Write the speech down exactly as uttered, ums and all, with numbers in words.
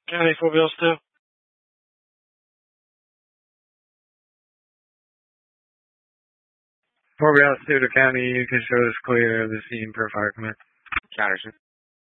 County, four bills still. four bills to the county, you can show us clear of the scene per fire command. Patterson.